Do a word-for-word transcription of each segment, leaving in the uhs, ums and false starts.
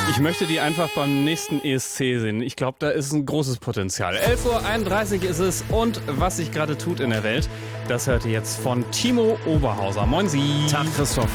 Ich möchte die einfach beim nächsten E S C sehen. Ich glaube, da ist ein großes Potenzial. elf Uhr einunddreißig ist es und was sich gerade tut in der Welt, das hört ihr jetzt von Timo Oberhauser. Moin Sie. Tag, Christoph.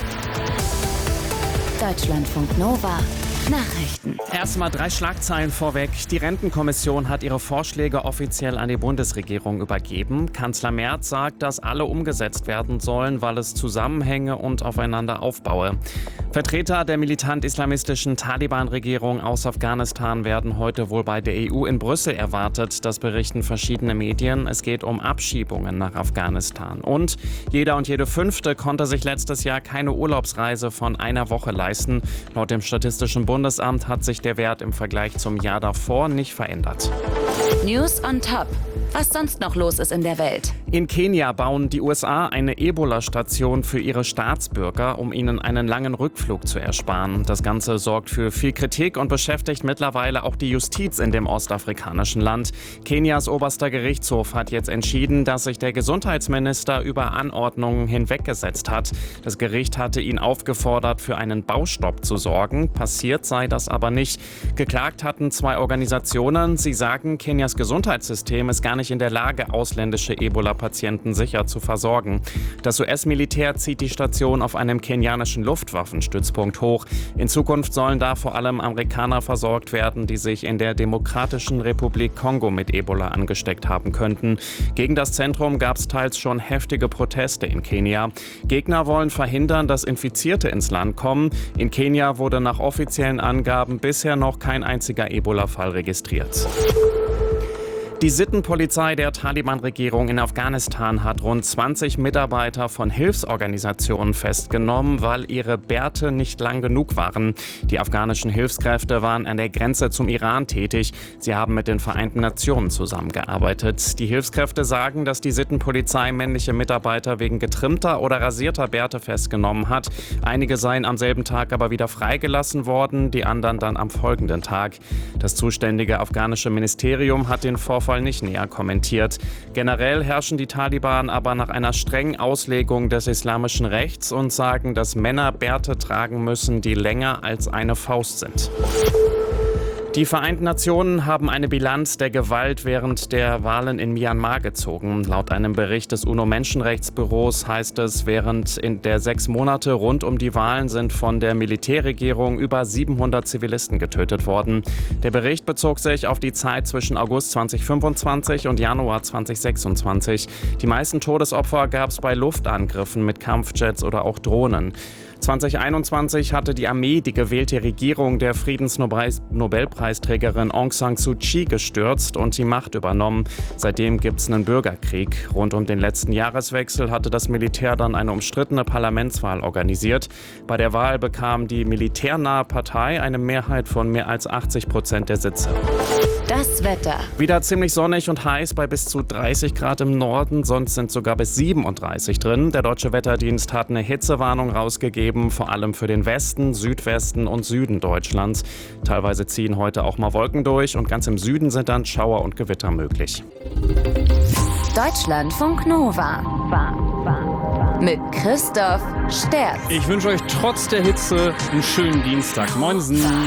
Deutschlandfunk Nova. Nachrichten. Erstmal drei Schlagzeilen vorweg. Die Rentenkommission hat ihre Vorschläge offiziell an die Bundesregierung übergeben. Kanzler Merz sagt, dass alle umgesetzt werden sollen, weil es Zusammenhänge und aufeinander aufbaue. Vertreter der militant-islamistischen Taliban-Regierung aus Afghanistan werden heute wohl bei der E U in Brüssel erwartet. Das berichten verschiedene Medien. Es geht um Abschiebungen nach Afghanistan. Und jeder und jede Fünfte konnte sich letztes Jahr keine Urlaubsreise von einer Woche leisten. Laut dem Statistischen Bundesamt hat sich der Wert im Vergleich zum Jahr davor nicht verändert. News on top. Was sonst noch los ist in der Welt. In Kenia bauen die U S A eine Ebola-Station für ihre Staatsbürger, um ihnen einen langen Rückflug zu ersparen. Das Ganze sorgt für viel Kritik und beschäftigt mittlerweile auch die Justiz in dem ostafrikanischen Land. Kenias oberster Gerichtshof hat jetzt entschieden, dass sich der Gesundheitsminister über Anordnungen hinweggesetzt hat. Das Gericht hatte ihn aufgefordert, für einen Baustopp zu sorgen. Passiert sei das aber nicht. Geklagt hatten zwei Organisationen. Sie sagen, Kenias Gesundheitssystem ist gar nicht in der Lage, ausländische Ebola-Patienten sicher zu versorgen. Das U S-Militär zieht die Station auf einem kenianischen Luftwaffenstützpunkt hoch. In Zukunft sollen da vor allem Amerikaner versorgt werden, die sich in der Demokratischen Republik Kongo mit Ebola angesteckt haben könnten. Gegen das Zentrum gab es teils schon heftige Proteste in Kenia. Gegner wollen verhindern, dass Infizierte ins Land kommen. In Kenia wurde nach offiziellen Angaben bisher noch kein einziger Ebola-Fall registriert. Die Sittenpolizei der Taliban-Regierung in Afghanistan hat rund zwanzig Mitarbeiter von Hilfsorganisationen festgenommen, weil ihre Bärte nicht lang genug waren. Die afghanischen Hilfskräfte waren an der Grenze zum Iran tätig. Sie haben mit den Vereinten Nationen zusammengearbeitet. Die Hilfskräfte sagen, dass die Sittenpolizei männliche Mitarbeiter wegen getrimmter oder rasierter Bärte festgenommen hat. Einige seien am selben Tag aber wieder freigelassen worden, die anderen dann am folgenden Tag. Das zuständige afghanische Ministerium hat den Vorfall nicht näher kommentiert. Generell herrschen die Taliban aber nach einer strengen Auslegung des islamischen Rechts und sagen, dass Männer Bärte tragen müssen, die länger als eine Faust sind. Die Vereinten Nationen haben eine Bilanz der Gewalt während der Wahlen in Myanmar gezogen. Laut einem Bericht des UNO-Menschenrechtsbüros heißt es, während in der sechs Monate rund um die Wahlen sind von der Militärregierung über siebenhundert Zivilisten getötet worden. Der Bericht bezog sich auf die Zeit zwischen August zweitausendfünfundzwanzig und Januar zweitausendsechsundzwanzig. Die meisten Todesopfer gab es bei Luftangriffen mit Kampfjets oder auch Drohnen. zweitausendeinundzwanzig hatte die Armee die gewählte Regierung der Friedensnobelpreisträgerin Aung San Suu Kyi gestürzt und die Macht übernommen. Seitdem gibt es einen Bürgerkrieg. Rund um den letzten Jahreswechsel hatte das Militär dann eine umstrittene Parlamentswahl organisiert. Bei der Wahl bekam die militärnahe Partei eine Mehrheit von mehr als achtzig Prozent der Sitze. Das Wetter. Wieder ziemlich sonnig und heiß bei bis zu dreißig Grad im Norden, sonst sind sogar bis siebenunddreißig drin. Der Deutsche Wetterdienst hat eine Hitzewarnung rausgegeben, vor allem für den Westen, Südwesten und Süden Deutschlands. Teilweise ziehen heute auch mal Wolken durch und ganz im Süden sind dann Schauer und Gewitter möglich. Deutschlandfunk Nova. Mit Christoph Sterz. Ich wünsche euch trotz der Hitze einen schönen Dienstag. Moinsen.